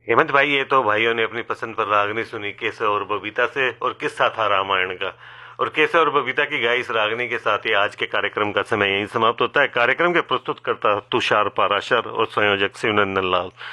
हेमंत भाई, ये तो भाइयों ने अपनी पसंद पर रागनी सुनी केसव और बबीता से, और किस्सा था रामायण का। और केसव और बबीता की गाई इस रागनी के साथ ही आज के कार्यक्रम का समय यहीं समाप्त होता है। कार्यक्रम के प्रस्तुत करता तुषार पाराशर और संयोजक शिवनंदन लाल।